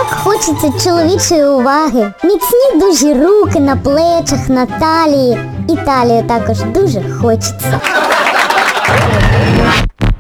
Так хочеться чоловічої уваги. Міцні дужі руки на плечах, на талії. І талію також дуже хочеться.